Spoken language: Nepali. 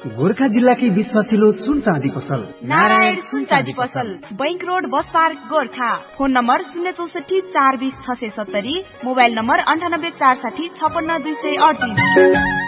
गोर्खा जिल्लाकै बीच मसिलो सुन चाँदी पसल नारायण सुन चाँदी पसल, bank road, bus park, Gorkha. Phone number 064 420 670, mobile number 98 460 56 238।